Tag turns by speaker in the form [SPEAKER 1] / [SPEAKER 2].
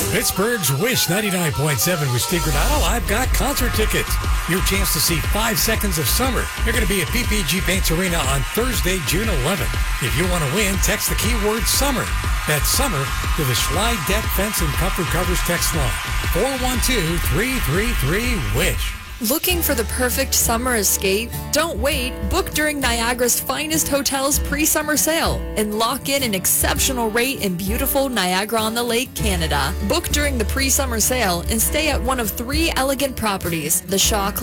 [SPEAKER 1] Pittsburgh's Wish 99.7 with Steve Granado. I've got concert tickets. Your chance to see 5 Seconds of Summer. They're going to be at PPG Paints Arena on Thursday, June 11th. If you want to win, text the keyword summer. That's summer to the Schley Deck Fence and Comfort Covers text line. 412-333-WISH.
[SPEAKER 2] Looking for the perfect summer escape? Don't wait. Book during Niagara's finest hotels pre-summer sale and lock in an exceptional rate in beautiful Niagara-on-the-Lake, Canada. Book during the pre-summer sale and stay at one of 3 elegant properties: the Shaw